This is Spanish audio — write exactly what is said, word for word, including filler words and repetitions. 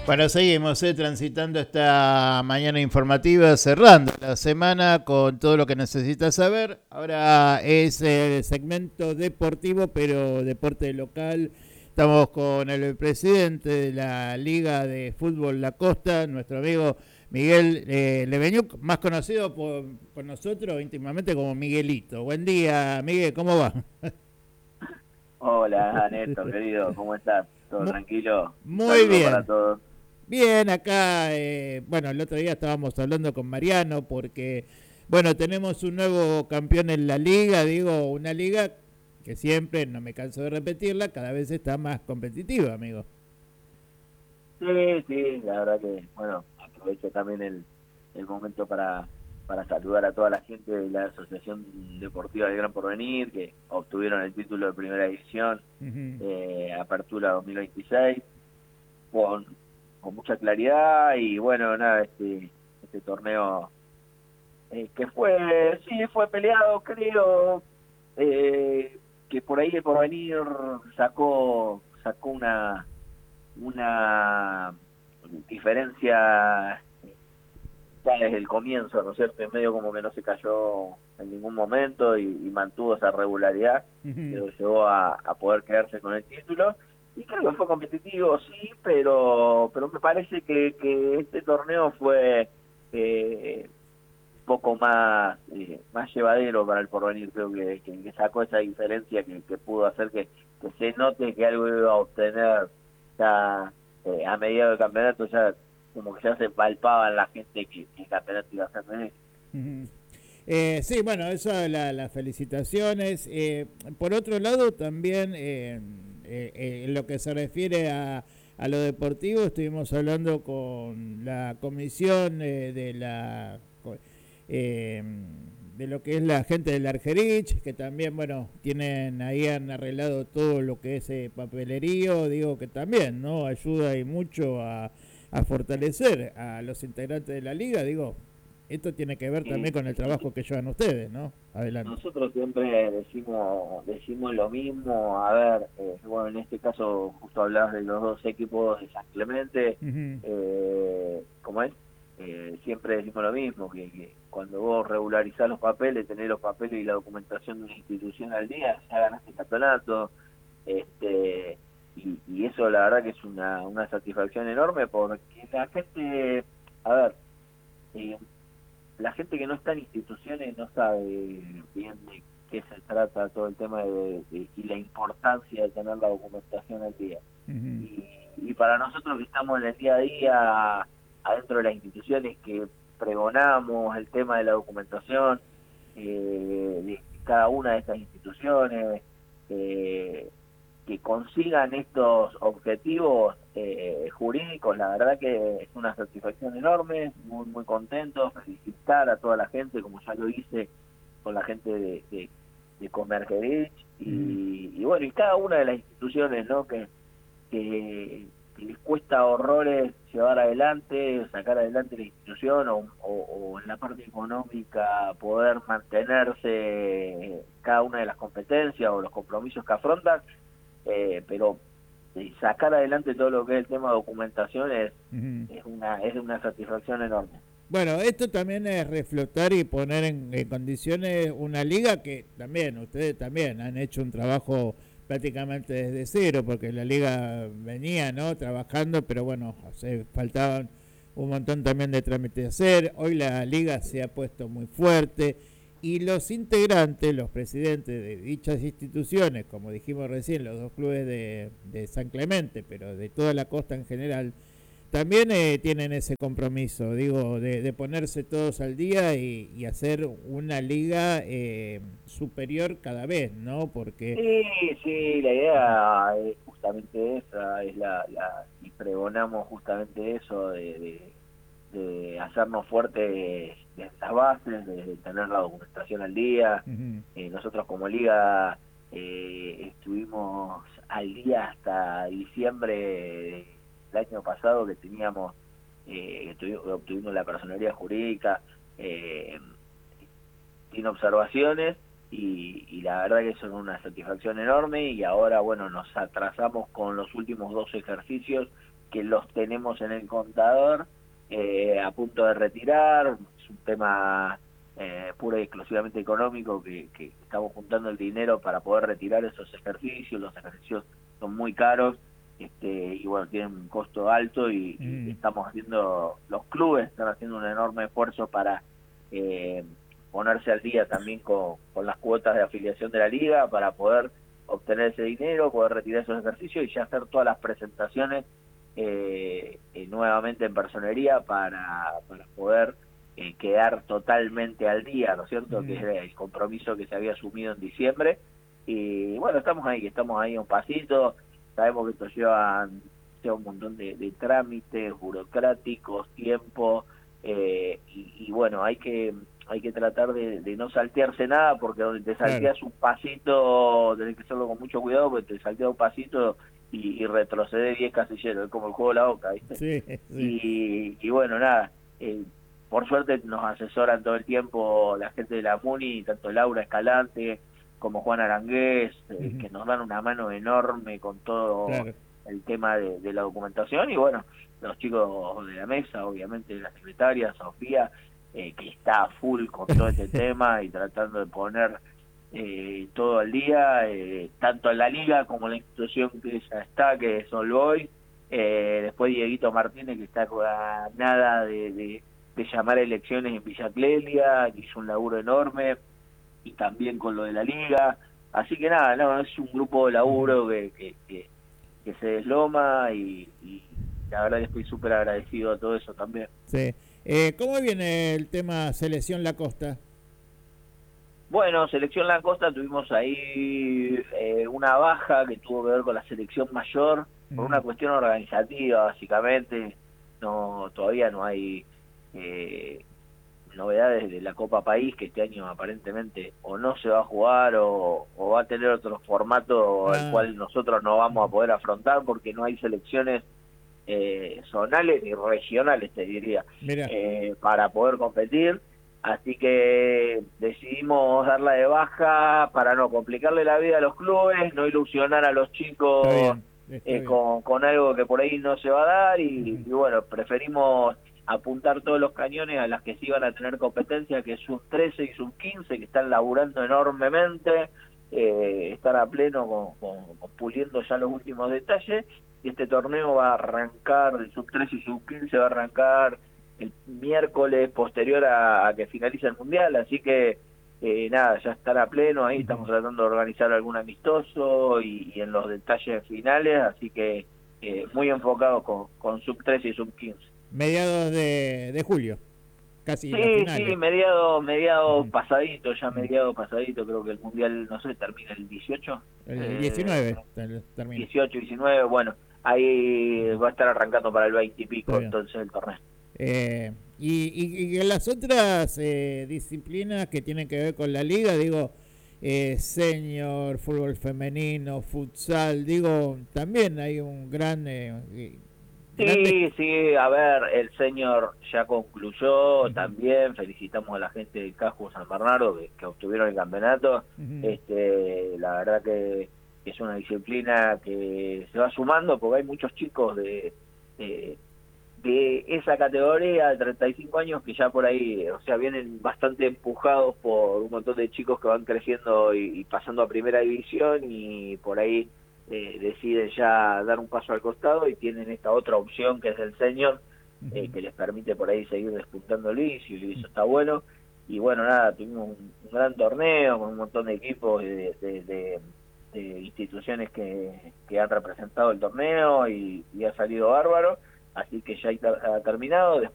Bueno, seguimos eh, transitando esta mañana informativa, cerrando la semana con todo lo que necesitas saber. Ahora es el segmento deportivo, pero deporte local. Estamos con el presidente de la Liga de Fútbol La Costa, nuestro amigo Miguel eh, Leveñuc, más conocido por, por nosotros íntimamente como Miguelito. Buen día, Miguel, ¿cómo va? Hola, Néstor, querido, ¿cómo estás? ¿Todo Mu- tranquilo? Un Muy saludo para bien. todos. Bien, acá, eh, bueno, el otro día estábamos hablando con Mariano porque, bueno, tenemos un nuevo campeón en la liga, digo, una liga que siempre, no me canso de repetirla, cada vez está más competitiva, amigo. Sí, sí, la verdad que, bueno, aprovecho también el, el momento para, para saludar a toda la gente de la Asociación Deportiva del Gran Porvenir, que obtuvieron el título de primera división, Ujú. eh, Apertura dos mil veintiséis, con, con mucha claridad y bueno, nada, este, este torneo eh, que fue, sí, fue peleado, creo, eh, que por ahí el Porvenir sacó, sacó una, una diferencia ya desde el comienzo, ¿no es cierto? En medio como que no se cayó en ningún momento y, y mantuvo esa regularidad que Ujú. lo llevó a, a poder quedarse con el título. Y creo que fue competitivo, sí, pero pero me parece que, que este torneo fue eh, poco más eh, más llevadero para el Porvenir. Creo que, que, que sacó esa diferencia que, que pudo hacer que, que se note que algo iba a obtener ya eh, a medida del campeonato, ya como que ya se palpaba en la gente que, que el campeonato iba a ser de él. Ujú. Eh, sí, bueno, eso la- las felicitaciones. Eh, por otro lado, también eh, eh, eh, en lo que se refiere a, a lo deportivo, estuvimos hablando con la comisión eh, de la co- eh, de lo que es la gente del Argerich, que también, bueno, tienen ahí han arreglado todo lo que es eh, papelerío, digo que también, ¿no? Ayuda y mucho a, a fortalecer a los integrantes de la liga, digo, esto tiene que ver también Eh, con el nosotros, trabajo que llevan ustedes, ¿no? Adelante. nosotros siempre decimos decimos lo mismo. A ver, eh, bueno, en este caso justo hablabas de los dos equipos de San Clemente, Ujú. eh, ¿cómo es? Eh, siempre decimos lo mismo, que, que cuando vos regularizás los papeles, tenés los papeles y la documentación de una institución al día, ya ganaste el campeonato. este y, y eso la verdad que es una, una satisfacción enorme, porque la gente, a ver, eh, la gente que no está en instituciones no sabe bien de qué se trata todo el tema de, de- y la importancia de tener la documentación al día. Ujú. Y, y para nosotros que estamos en el día a día adentro de las instituciones, que pregonamos el tema de la documentación eh, de cada una de estas instituciones, eh, que consigan estos objetivos eh, jurídicos, la verdad que es una satisfacción enorme, muy muy contento, felicitar a toda la gente, como ya lo hice con la gente de, de, de Comergerich, Ujú. y, y bueno, y cada una de las instituciones, ¿no? que, que, que les cuesta horrores llevar adelante, sacar adelante la institución, o, o, o en la parte económica poder mantenerse cada una de las competencias o los compromisos que afrontan, eh, pero eh, sacar adelante todo lo que es el tema de documentación es, Ujú. es una es una satisfacción enorme. Bueno, esto también es reflotar y poner en, en condiciones una liga que también, ustedes también han hecho un trabajo prácticamente desde cero, porque la liga venía, ¿no? Trabajando, pero bueno, se faltaban un montón también de trámites a hacer. Hoy la liga se ha puesto muy fuerte y los integrantes, los presidentes de dichas instituciones, como dijimos recién, los dos clubes de, de San Clemente, pero de toda la costa en general, también eh, tienen ese compromiso, digo, de, de ponerse todos al día y, y hacer una liga eh, superior cada vez, ¿no? Porque... Sí, sí, la idea es justamente esa, es la, la y pregonamos justamente eso de, de, de hacernos fuertes desde las bases, de tener la documentación al día. Ujú. Eh, nosotros como liga eh, estuvimos al día hasta diciembre del año pasado, que teníamos, eh, que tuvi- obtuvimos la personalidad jurídica, eh, sin observaciones, y, y la verdad que eso es una satisfacción enorme. Y ahora, bueno, nos atrasamos con los últimos dos ejercicios que los tenemos en el contador, eh, a punto de retirar. Es un tema eh, pura y exclusivamente económico, que, que estamos juntando el dinero para poder retirar esos ejercicios. Los ejercicios son muy caros, este, y bueno, tienen un costo alto, y, mm. y estamos haciendo, los clubes están haciendo un enorme esfuerzo para eh, ponerse al día también con, con las cuotas de afiliación de la liga, para poder obtener ese dinero, poder retirar esos ejercicios y ya hacer todas las presentaciones eh, eh, nuevamente en personería para, para poder eh, quedar totalmente al día, ¿no es cierto? Mm. Que es el compromiso que se había asumido en diciembre. Y bueno, estamos ahí, estamos ahí un pasito. Sabemos que esto lleva, lleva un montón de, de trámites burocráticos, tiempo, eh, y, y bueno, hay que hay que tratar de, de no saltearse nada, porque donde te salteas claro. un pasito, tenés que hacerlo con mucho cuidado, porque te salteas un pasito y, y retrocede diez casilleros, es como el juego de la Oca, ¿viste? Sí, sí. Y, y bueno, nada, eh, por suerte nos asesoran todo el tiempo la gente de la MUNI, tanto Laura Escalante como Juan Arangués, eh, uh-huh. que nos dan una mano enorme con todo claro. el tema de, de la documentación. Y bueno, los chicos de la mesa, obviamente la secretaria Sofía, eh, que está a full con todo este tema y tratando de poner eh, todo al día, eh, tanto en la liga como en la institución que ya está, que es All Boys. Eh, después Dieguito Martínez, que está a nada de, de, de llamar a elecciones en Villa Clelia, que hizo un laburo enorme, y también con lo de la liga. Así que nada, no, es un grupo de laburo que, que, que, que se desloma, y, y la verdad que estoy súper agradecido a todo eso también. Sí. Eh, ¿Cómo viene el tema Selección La Costa? Bueno, Selección La Costa tuvimos ahí eh, una baja que tuvo que ver con la selección mayor, por mm. una cuestión organizativa, básicamente. No, todavía no hay eh, novedades de la Copa País, que este año aparentemente o no se va a jugar o, o va a tener otro formato ah. el cual nosotros no vamos a poder afrontar, porque no hay selecciones eh, zonales ni regionales, te diría, eh, para poder competir. Así que decidimos darla de baja para no complicarle la vida a los clubes, no ilusionar a los chicos está bien, está eh, con, con algo que por ahí no se va a dar, y, uh-huh. y bueno, preferimos apuntar todos los cañones a las que sí van a tener competencia, que es sub trece y sub quince, que están laburando enormemente, eh, están a pleno con, con, con puliendo ya los últimos detalles. Y este torneo va a arrancar, el sub trece y sub quince va a arrancar el miércoles posterior a, a que finalice el Mundial, así que eh, nada, ya están a pleno ahí, estamos tratando de organizar algún amistoso y, y en los detalles finales, así que eh, muy enfocado con, con sub trece y sub quince. Mediados de, de julio, casi. Sí, sí, mediados mediado uh-huh. pasadito, ya mediado pasadito, creo que el Mundial, no sé, termina el dieciocho. El diecinueve eh, termina. dieciocho, diecinueve, bueno, ahí va a estar arrancando para el veinte y pico entonces el torneo. Eh, y, y, y en las otras eh, disciplinas que tienen que ver con la liga, digo, eh, senior, fútbol femenino, futsal, digo, también hay un gran... Eh, grande... Sí, sí, a ver, el senior ya concluyó, uh-huh. también felicitamos a la gente del Casco San Bernardo que, que obtuvieron el campeonato. Uh-huh. este la verdad que es una disciplina que se va sumando, porque hay muchos chicos de... de de esa categoría de treinta y cinco años que ya por ahí, o sea, vienen bastante empujados por un montón de chicos que van creciendo y, y pasando a primera división, y por ahí eh, deciden ya dar un paso al costado y tienen esta otra opción que es el senior, uh-huh. eh, que les permite por ahí seguir despuntando el inicio, y eso está bueno. Y bueno, nada, tuvimos un, un gran torneo con un montón de equipos de, de, de, de instituciones que, que han representado el torneo, y, y ha salido bárbaro. Así que ya ha terminado.